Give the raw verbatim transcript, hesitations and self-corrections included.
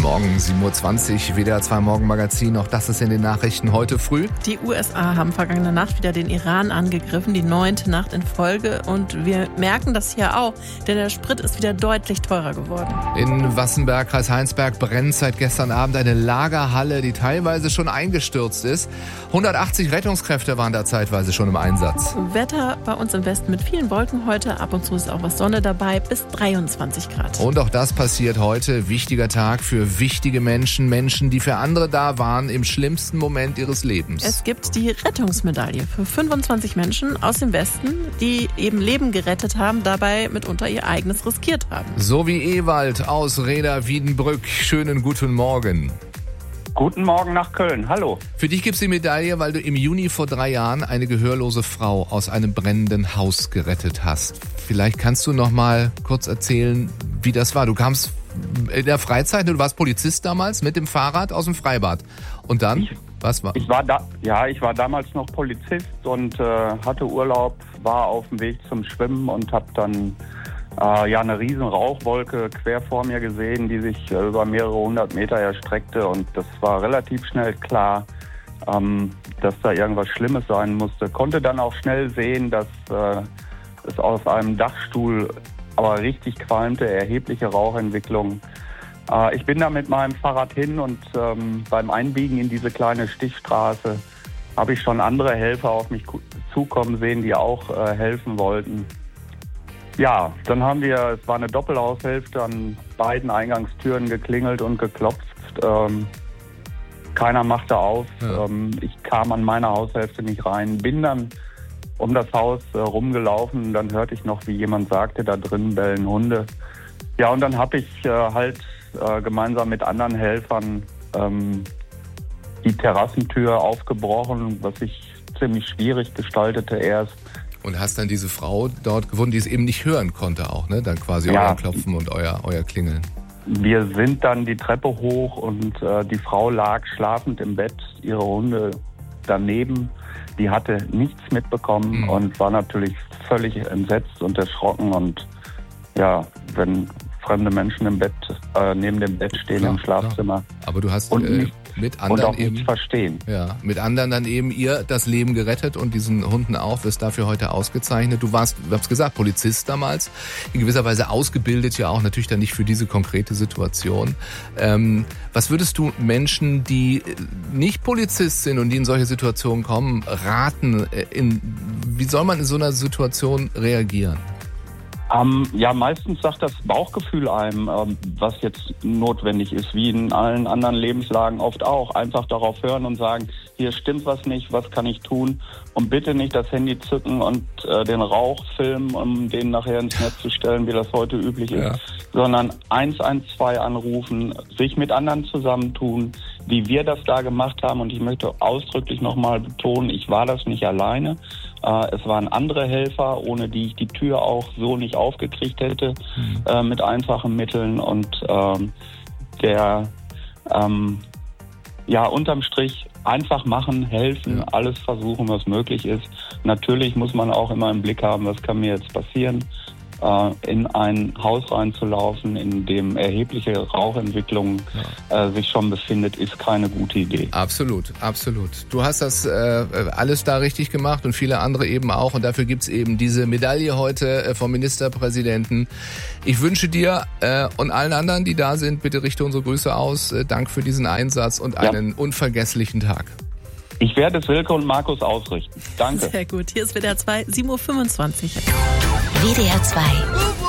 Morgen, sieben Uhr zwanzig, W D R zwei Morgenmagazin. Auch das ist in den Nachrichten heute früh. Die U S A haben vergangene Nacht wieder den Iran angegriffen, die neunte Nacht in Folge. Und wir merken das hier auch, denn der Sprit ist wieder deutlich teurer geworden. In Wassenberg, Kreis Heinsberg, brennt seit gestern Abend eine Lagerhalle, die teilweise schon eingestürzt ist. hundertachtzig Rettungskräfte waren da zeitweise schon im Einsatz. Wetter bei uns im Westen mit vielen Wolken heute. Ab und zu ist auch was Sonne dabei, bis dreiundzwanzig Grad. Und auch das passiert heute. Wichtiger Tag für wichtige Menschen. Menschen, die für andere da waren im schlimmsten Moment ihres Lebens. Es gibt die Rettungsmedaille für fünfundzwanzig Menschen aus dem Westen, die eben Leben gerettet haben, dabei mitunter ihr eigenes riskiert haben. So wie Ewald aus Reda-Wiedenbrück. Schönen guten Morgen. Guten Morgen nach Köln. Hallo. Für dich gibt's die Medaille, weil du im Juni vor drei Jahren eine gehörlose Frau aus einem brennenden Haus gerettet hast. Vielleicht kannst du noch mal kurz erzählen, wie das war. Du kamst in der Freizeit, du warst Polizist damals mit dem Fahrrad aus dem Freibad. Und dann, ich, was war? Ich war da, ja, ich war damals noch Polizist und äh, hatte Urlaub, war auf dem Weg zum Schwimmen und habe dann äh, ja eine riesen Rauchwolke quer vor mir gesehen, die sich äh, über mehrere hundert Meter erstreckte. Und das war relativ schnell klar, ähm, dass da irgendwas Schlimmes sein musste. Konnte dann auch schnell sehen, dass äh, es aus einem Dachstuhl aber richtig qualmte, erhebliche Rauchentwicklung. Äh, ich bin da mit meinem Fahrrad hin und ähm, beim Einbiegen in diese kleine Stichstraße habe ich schon andere Helfer auf mich zukommen sehen, die auch äh, helfen wollten. Ja, dann haben wir, es war eine Doppelhaushälfte, an beiden Eingangstüren geklingelt und geklopft. Ähm, keiner machte auf. Ja. Ähm, ich kam an meine Haushälfte nicht rein, bin dann um das Haus äh, rumgelaufen. Dann hörte ich noch, wie jemand sagte, da drin bellen Hunde. Ja, und dann habe ich äh, halt äh, gemeinsam mit anderen Helfern ähm, die Terrassentür aufgebrochen, was sich ziemlich schwierig gestaltete erst. Und hast dann diese Frau dort gefunden, die es eben nicht hören konnte auch, ne? Dann quasi Ja. euer Klopfen und euer, euer Klingeln. Wir sind dann die Treppe hoch und äh, die Frau lag schlafend im Bett, ihre Hunde daneben. Die hatte nichts mitbekommen Mhm. und war natürlich völlig entsetzt und erschrocken. Und ja, wenn fremde Menschen im Bett, äh, neben dem Bett stehen Klar, im Schlafzimmer Aber du hast und, äh, nicht, mit und anderen auch nichts eben verstehen. ja, mit anderen dann eben ihr das Leben gerettet und diesen Hunden auch, wirst dafür heute ausgezeichnet. Du warst, ich hab's gesagt, Polizist damals, in gewisser Weise ausgebildet, ja auch natürlich dann nicht für diese konkrete Situation. Ähm, was würdest du Menschen, die nicht Polizist sind und die in solche Situationen kommen, raten? In, wie soll man in so einer Situation reagieren? Ähm, ja, meistens sagt das Bauchgefühl einem, ähm, was jetzt notwendig ist, wie in allen anderen Lebenslagen oft auch. Einfach darauf hören und sagen, hier stimmt was nicht, was kann ich tun? Und bitte nicht das Handy zücken und äh, den Rauch filmen, um den nachher ins Netz zu stellen, wie das heute üblich ist, Ja. sondern eins eins zwei anrufen, sich mit anderen zusammentun, wie wir das da gemacht haben. Und ich möchte ausdrücklich nochmal betonen, ich war das nicht alleine. Äh, es waren andere Helfer, ohne die ich die Tür auch so nicht aufgekriegt hätte, mhm. äh, mit einfachen Mitteln. Und ähm, der, ähm, ja, unterm Strich einfach machen, helfen, ja. alles versuchen, was möglich ist. Natürlich muss man auch immer im Blick haben, was kann mir jetzt passieren. In ein Haus reinzulaufen, in dem erhebliche Rauchentwicklung ja. äh, sich schon befindet, ist keine gute Idee. Absolut, absolut. Du hast das äh, alles da richtig gemacht und viele andere eben auch. Und dafür gibt's eben diese Medaille heute äh, vom Ministerpräsidenten. Ich wünsche dir äh, und allen anderen, die da sind, bitte richte unsere Grüße aus. Äh, Dank für diesen Einsatz und einen ja. unvergesslichen Tag. Ich werde es Wilke und Markus ausrichten. Danke. Sehr gut. Hier ist W D R zwei, sieben Uhr fünfundzwanzig. W D R zwei